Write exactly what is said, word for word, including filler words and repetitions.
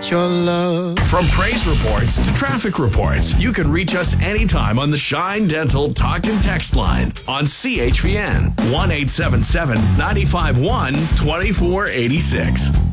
your love. From praise reports to traffic reports, you can reach us anytime on the Shine Dental Talk and Text line on C H V N one eight seven seven, nine five one, two four eight six.